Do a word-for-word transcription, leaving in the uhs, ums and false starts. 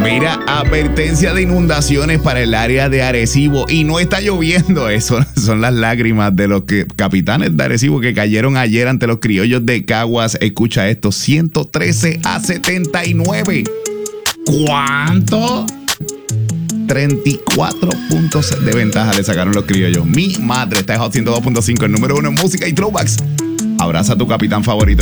Mira, advertencia de inundaciones para el área de Arecibo. Y no está lloviendo, eso son las lágrimas de los que, capitanes de Arecibo que cayeron ayer ante los criollos de Caguas. Escucha esto, ciento trece a setenta y nueve. ¿Cuánto? treinta y cuatro puntos de ventaja le sacaron los criollos. Mi madre, está en Hot ciento dos punto cinco, el número uno en música y throwbacks. Abraza a tu capitán favorito.